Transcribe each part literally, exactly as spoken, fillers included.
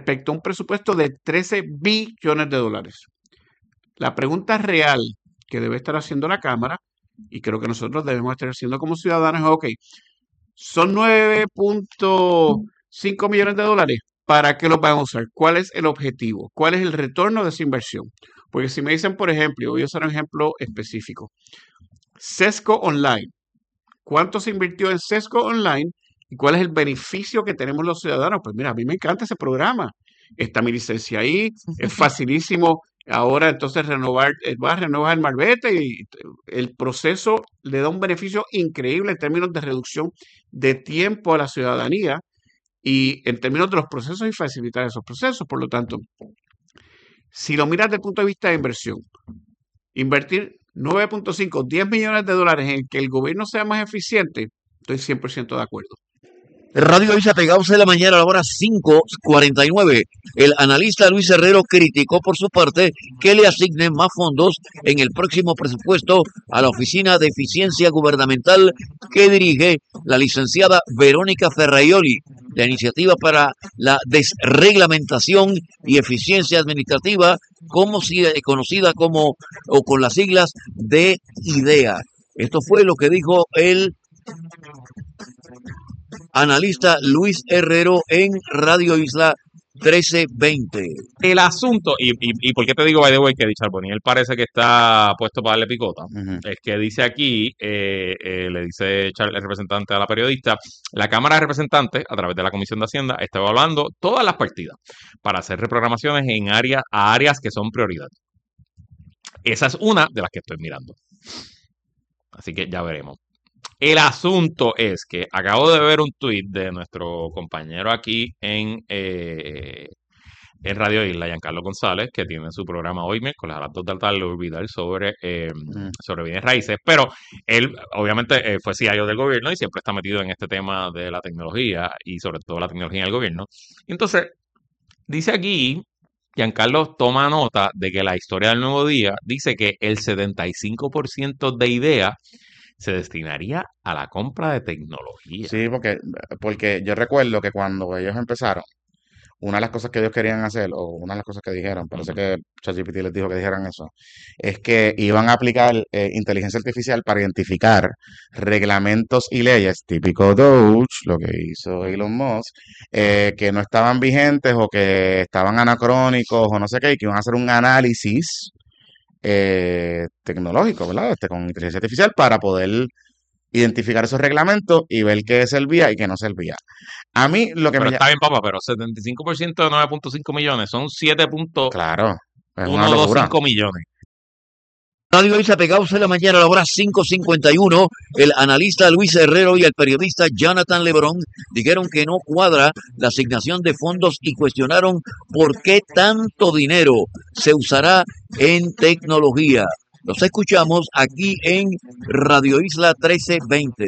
respecto a un presupuesto de trece billones de dólares. La pregunta real que debe estar haciendo la Cámara, y creo que nosotros debemos estar haciendo como ciudadanos, es, ok, son nueve punto cinco millones de dólares. ¿Para qué los van a usar? ¿Cuál es el objetivo? ¿Cuál es el retorno de esa inversión? Porque si me dicen, por ejemplo, voy a usar un ejemplo específico, Sesco Online. ¿Cuánto se invirtió en Sesco Online? ¿Y cuál es el beneficio que tenemos los ciudadanos? Pues mira, a mí me encanta ese programa. Está mi licencia ahí, es facilísimo. Ahora entonces renovar, eh, va a renovar el marbete y el proceso le da un beneficio increíble en términos de reducción de tiempo a la ciudadanía y en términos de los procesos y facilitar esos procesos. Por lo tanto, si lo miras desde el punto de vista de inversión, invertir nueve punto cinco, diez millones de dólares en que el gobierno sea más eficiente, estoy cien por ciento de acuerdo. Radio Isa Pegados en la mañana a la hora cinco cuarenta y nueve. El analista Luis Herrero criticó por su parte que le asignen más fondos en el próximo presupuesto a la Oficina de Eficiencia Gubernamental que dirige la licenciada Verónica Ferraioli. La iniciativa para la desreglamentación y eficiencia administrativa, como si, conocida como o con las siglas de IDEA. Esto fue lo que dijo el analista Luis Herrero en Radio Isla trece veinte. El asunto, y, y, y por qué te digo, by the way, que Charbonnier él parece que está puesto para darle picota, uh-huh. Es que dice aquí, eh, eh, le dice el representante a la periodista, la Cámara de Representantes, a través de la Comisión de Hacienda, está evaluando todas las partidas para hacer reprogramaciones en áreas, a áreas que son prioridad. Esa es una de las que estoy mirando. Así que ya veremos. El asunto es que acabo de ver un tuit de nuestro compañero aquí en, eh, en Radio Isla, Giancarlo González, que tiene su programa hoy miércoles a las dos de la tarde, Orbital, sobre, eh, mm. sobre bienes raíces. Pero él, obviamente, eh, fue C I O del gobierno y siempre está metido en este tema de la tecnología y sobre todo la tecnología en el gobierno. Entonces, dice aquí, Giancarlo toma nota de que la historia del Nuevo Día dice que el setenta y cinco por ciento de IDEA se destinaría a la compra de tecnología. Sí, porque, porque yo recuerdo que cuando ellos empezaron, una de las cosas que ellos querían hacer, o una de las cosas que dijeron, parece uh-huh. que ChatGPT les dijo que dijeran eso, es que iban a aplicar eh, inteligencia artificial para identificar reglamentos y leyes, típico Doge, lo que hizo Elon Musk, eh, que no estaban vigentes o que estaban anacrónicos o no sé qué, y que iban a hacer un análisis Eh, tecnológico, ¿verdad? Este, con inteligencia artificial para poder identificar esos reglamentos y ver qué servía y qué no servía. A mí lo que pero me... está bien, papá, pero setenta y cinco por ciento de nueve punto cinco millones son siete punto Claro, es uno dos cinco millones. Radio Isa Pegados en la mañana a la hora cinco cincuenta y uno. El analista Luis Herrero y el periodista Jonathan Lebrón dijeron que no cuadra la asignación de fondos y cuestionaron por qué tanto dinero se usará en tecnología. Los escuchamos aquí en Radio Isla trece veinte.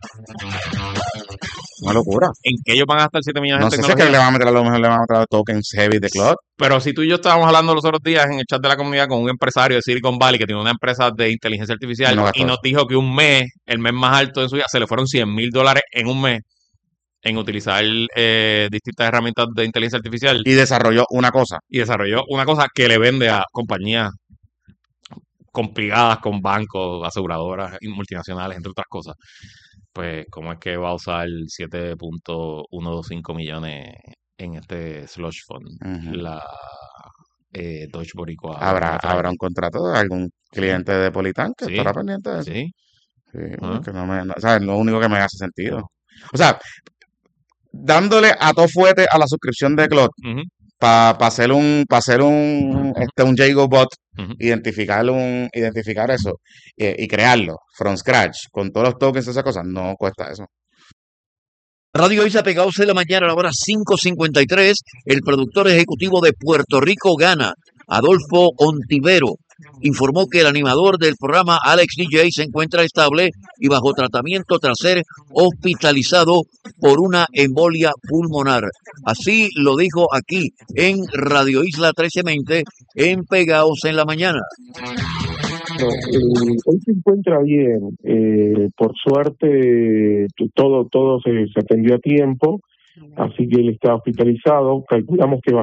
Una locura. ¿En qué ellos van a gastar siete millones no en sé tecnología? Si es que le van a meter, a lo mejor le van a meter tokens heavy de cloud. Pero si tú y yo estábamos hablando los otros días en el chat de la comunidad con un empresario de Silicon Valley que tiene una empresa de inteligencia artificial no y nos dijo que un mes, el mes más alto de su vida, se le fueron cien mil dólares en un mes en utilizar eh, distintas herramientas de inteligencia artificial. Y desarrolló una cosa. Y desarrolló una cosa que le vende a compañías complicadas con bancos, aseguradoras y multinacionales, entre otras cosas. Pues, ¿cómo es que va a usar siete punto ciento veinticinco millones en este slush fund? Uh-huh. La eh, Deutsche Boricua. ¿Habrá, ¿Habrá un contrato de algún cliente de Politan que sí. estará pendiente de eso? Sí. sí uh-huh. que no me, no, o sea, es lo único que me hace sentido. O sea, dándole a todo fuerte a la suscripción de Cloud, uh-huh. para pa hacer un para hacer un este un Jago bot, uh-huh. identificar un identificar eso eh, y crearlo from scratch con todos los tokens y esas cosas, no cuesta eso. Radio Isa Pegados en la mañana a la hora cinco cincuenta y tres. El productor ejecutivo de Puerto Rico Gana, Adolfo Ontivero, informó que el animador del programa Alex D J se encuentra estable y bajo tratamiento tras ser hospitalizado por una embolia pulmonar. Así lo dijo aquí en Radio Isla trece veinte en Pegados en la mañana. No, eh, él se encuentra bien, eh, por suerte todo todo se, se atendió a tiempo, así que él está hospitalizado, calculamos que va